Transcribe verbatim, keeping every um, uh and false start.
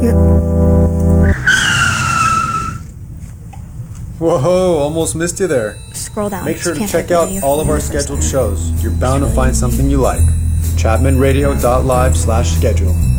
Whoa, almost missed you there. Scroll down. Make sure to Can't check type out video. all of our scheduled shows. You're bound to find something you like. chapman radio dot live slash schedule.